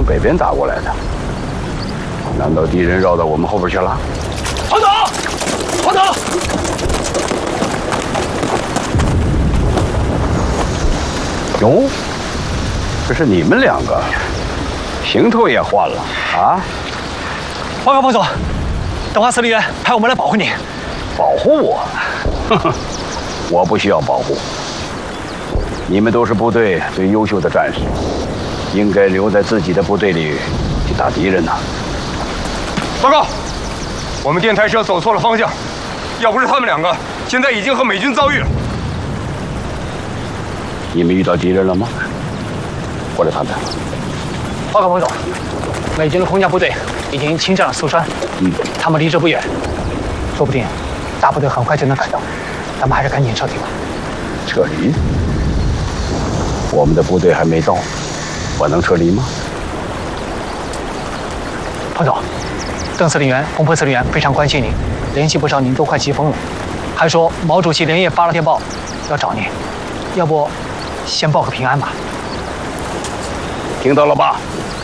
北边打过来的。难道敌人绕到我们后边去了？ 黄总，黄总， 哟，这是你们两个，行头也换了啊！ 报告方总，东华司令员派我们来保护你。 保护我？哼哼，我不需要保护。你们都是部队最优秀的战士，应该留在自己的部队里去打敌人呐。 报告，我们电台车走错了方向，要不是他们两个，现在已经和美军遭遇了。 你们遇到敌人了吗？过来谈谈。 报告方总，美军的空降部队已经侵占了苏川，他们离这不远，说不定大部队很快就能赶到，咱们还是赶紧撤离吧。 撤离？我们的部队还没到，我能撤离吗？ 方总，邓司令员、洪波司令员非常关心您，联系不上您都快急疯了，还说毛主席连夜发了电报要找您，要不先报个平安吧？ 听到了吧？